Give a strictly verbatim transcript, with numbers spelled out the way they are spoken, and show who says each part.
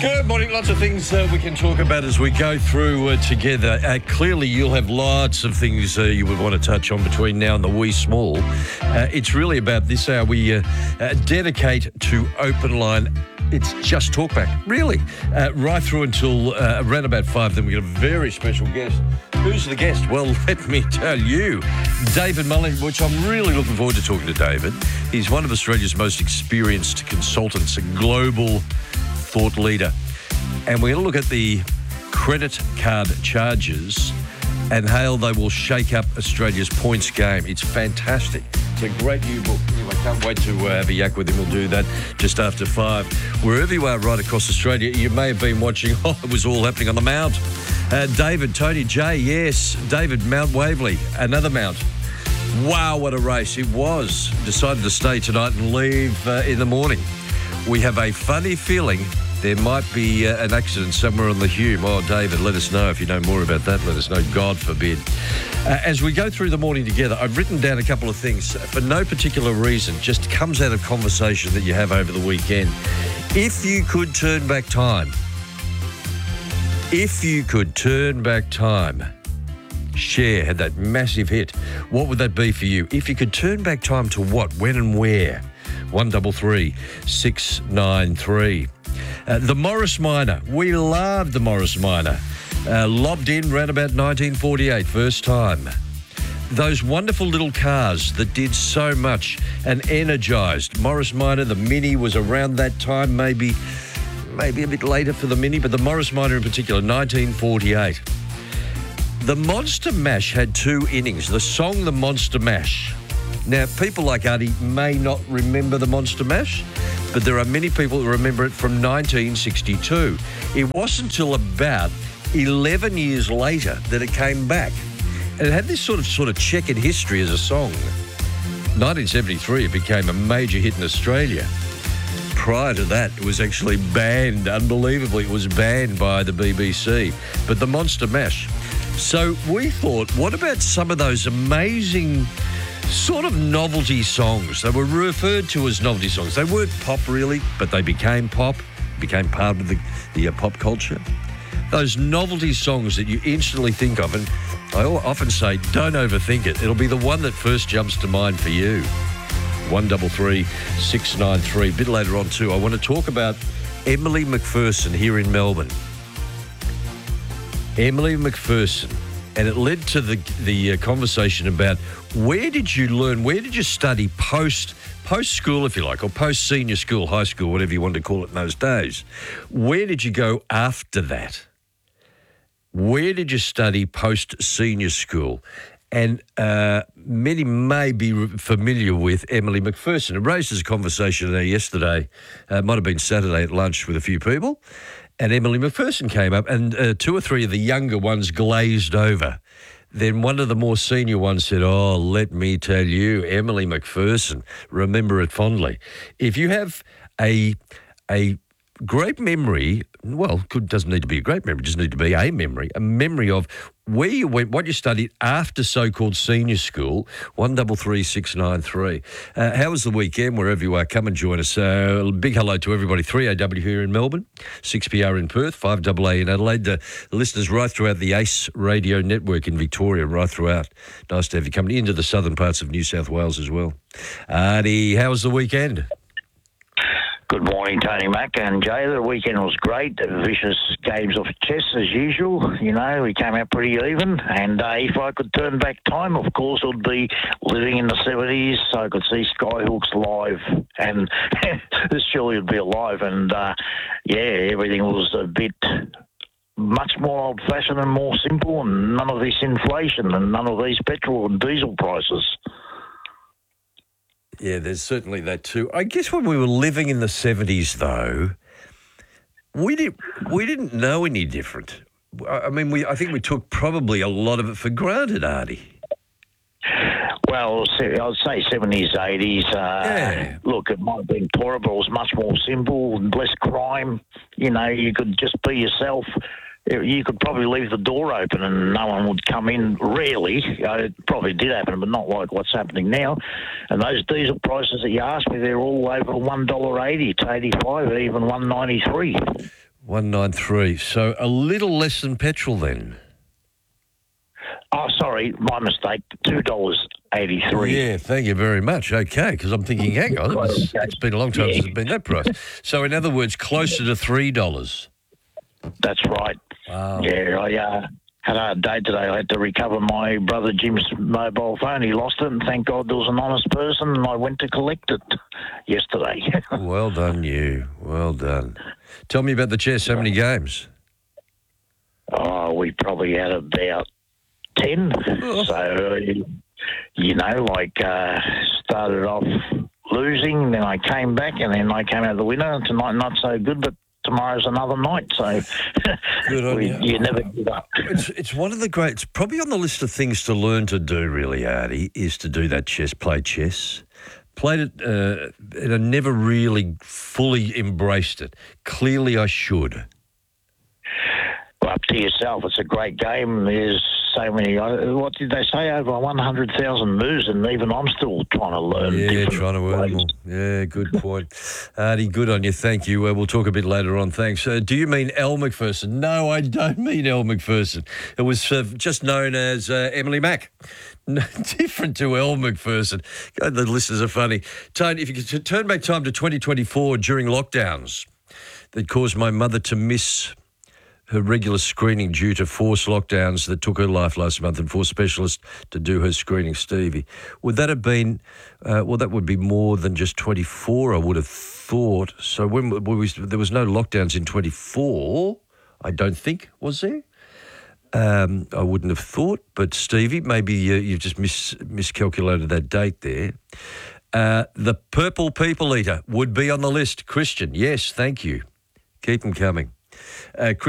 Speaker 1: Good morning. Lots of things uh, we can talk about as we go through uh, together. Uh, clearly, you'll have lots of things uh, you would want to touch on between now and the wee small. Uh, it's really about this hour we uh, uh, dedicate to Open Line. It's just talkback, really, uh, right through until uh, around about five. Then we get a very special guest. Who's the guest? Well, let me tell you, David Mullin, which I'm really looking forward to talking to David. He's one of Australia's most experienced consultants, a global thought leader. And we're going to look at the credit card charges and how they will shake up Australia's points game. It's fantastic. It's a great new book. Anyway, can't wait to uh, have a yak with him. We'll do that just after five. Wherever you are right across Australia, you may have been watching, oh, it was all happening on the Mount. Uh, David, Tony J, yes. David, Mount Waverley, another Mount. Wow, what a race it was. Decided to stay tonight and leave uh, in the morning. We have a funny feeling there might be uh, an accident somewhere on the Hume. Oh, David, let us know if you know more about that. Let us know, God forbid. Uh, as we go through the morning together, I've written down a couple of things for no particular reason, just comes out of conversation that you have over the weekend. If you could turn back time, if you could turn back time, Cher had that massive hit. What would that be for you? If you could turn back time to what, when and where? one double three six nine three. Uh, the Morris Minor. We loved the Morris Minor. Uh, lobbed in round about nineteen forty-eight, first time. Those wonderful little cars that did so much and energised. Morris Minor, the Mini was around that time, maybe, maybe a bit later for the Mini, but the Morris Minor in particular, nineteen forty-eight. The Monster Mash had two innings. The song The Monster Mash. Now, people like Artie may not remember the Monster Mash, but there are many people who remember it from nineteen sixty-two. It wasn't until about eleven years later that it came back. And it had this sort of sort of checkered history as a song. nineteen seventy-three, it became a major hit in Australia. Prior to that, it was actually banned. Unbelievably, it was banned by the B B C. But the Monster Mash. So we thought, what about some of those amazing sort of novelty songs? They were referred to as novelty songs. They weren't pop really, but they became pop, became part of the, the uh, pop culture. Those novelty songs that you instantly think of, and I often say, don't overthink it. It'll be the one that first jumps to mind for you. one double three six nine three. A bit later on too, I want to talk about Emily McPherson here in Melbourne. Emily McPherson. And it led to the the uh, conversation about where did you learn, where did you study post post school, if you like, or post senior school, high school, whatever you wanted to call it in those days. Where did you go after that? Where did you study post senior school? And uh, many may be familiar with Emily McPherson. It raised this conversation there yesterday. Uh, it might have been Saturday at lunch with a few people. And Emily McPherson came up, and uh, two or three of the younger ones glazed over. Then one of the more senior ones said, oh, let me tell you, Emily McPherson, remember it fondly. If you have a a great memory, well, it doesn't need to be a great memory, it just need to be a memory, a memory of where you went, what you studied after so-called senior school, one double three six nine three. Uh, how was the weekend, wherever you are? Come and join us. Uh, a big hello to everybody. three A W here in Melbourne, six P R in Perth, five A A in Adelaide. The listeners right throughout the ACE radio network in Victoria, right throughout. Nice to have you coming into the southern parts of New South Wales as well. Artie, how was the weekend?
Speaker 2: Good morning, Tony Mack and Jay. The weekend was great. Vicious games of chess as usual. You know, we came out pretty even. And uh, if I could turn back time, of course, it would be living in the seventies so I could see Skyhooks live. And this surely would be alive. And, uh, yeah, everything was a bit much more old-fashioned and more simple, and none of this inflation and none of these petrol and diesel prices.
Speaker 1: Yeah, there's certainly that too. I guess when we were living in the seventies, though, we didn't we didn't know any different. I mean, we I think we took probably a lot of it for granted, Artie.
Speaker 2: Well, I'd say seventies, eighties. Uh, yeah. Look, it might have been poorer, but it was much more simple, less crime. You know, you could just be yourself. You could probably leave the door open and no one would come in, rarely. It probably did happen, but not like what's happening now. And those diesel prices that you asked me, they're all over one dollar eighty to eighty-five, even one ninety-three.
Speaker 1: one ninety-three. So a little less than petrol then.
Speaker 2: Oh, sorry, my mistake. two dollars eighty-three.
Speaker 1: Yeah, thank you very much. Okay, because I'm thinking, hang on, it's, it's been a long time
Speaker 2: Yeah.
Speaker 1: since it's been that price. So in other words, closer to three dollars.
Speaker 2: That's right.
Speaker 1: Wow.
Speaker 2: Yeah, I uh, had a hard day today. I had to recover my brother Jim's mobile phone. He lost it, and thank God there was an honest person, and I went to collect it yesterday.
Speaker 1: Well done, you. Well done. Tell me about the chess. How many games?
Speaker 2: Oh, we probably had about ten.
Speaker 1: Oh.
Speaker 2: So, you know, like uh, started off losing, then I came back, and then I came out the winner. Tonight, not so good, but tomorrow's another night. So
Speaker 1: Good on
Speaker 2: we,
Speaker 1: you.
Speaker 2: you never give up.
Speaker 1: It's it's one of the great. It's probably on the list of things to learn to do. Really, Artie, is to do that chess. Play chess. Played it, uh, and I never really fully embraced it. Clearly, I should.
Speaker 2: Well, up to yourself. It's a great game. There's so many. uh, What did they say? Over one hundred thousand moves, and even I'm still trying to learn.
Speaker 1: Yeah,
Speaker 2: different
Speaker 1: trying to learn
Speaker 2: ways.
Speaker 1: more. Yeah, good point. Artie, good on you. Thank you. Uh, we'll talk a bit later on. Thanks. Uh, do you mean Elle Macpherson? No, I don't mean Elle Macpherson. It was uh, just known as uh, Emily Mack. No, different to Elle Macpherson. God, the listeners are funny. Tone, if you could t- turn back time to twenty twenty-four during lockdowns that caused my mother to miss her regular screening due to forced lockdowns that took her life last month and forced specialists to do her screening, Stevie. Would that have been, uh, well, that would be more than just twenty-four, I would have thought. So when we, we, there was no lockdowns in twenty-four, I don't think, was there? Um, I wouldn't have thought, but Stevie, maybe uh, you've just mis- miscalculated that date there. Uh, the Purple People Eater would be on the list. Christian, yes, thank you. Keep them coming. Uh,